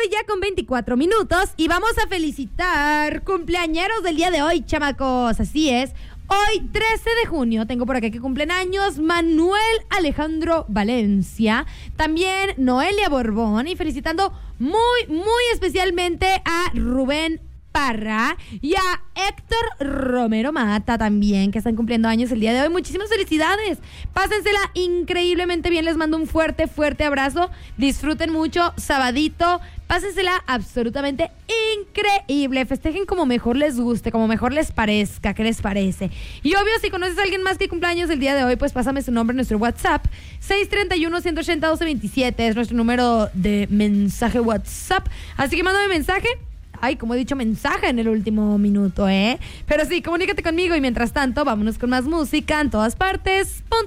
ya con 24 minutos y vamos a felicitar cumpleañeros del día de hoy, chamacos. Así es. Hoy, 13 de junio, tengo por acá que cumplen años Manuel Alejandro Valencia, también Noelia Borbón, y felicitando muy especialmente a Rubén Parra y a Héctor Romero Mata también, que están cumpliendo años el día de hoy. Muchísimas felicidades, pásensela increíblemente bien, les mando un fuerte abrazo, disfruten mucho, sabadito, pásensela absolutamente increíble, festejen como mejor les guste, como mejor les parezca, ¿qué les parece? Y obvio, si conoces a alguien más que cumpleaños el día de hoy, pues pásame su nombre en nuestro WhatsApp, 631-180-1227, es nuestro número de mensaje WhatsApp, así que mándame mensaje. Ay, como he dicho, mensaje en el último minuto, ¿eh? Pero sí, comunícate conmigo y mientras tanto, vámonos con más música en todas partes.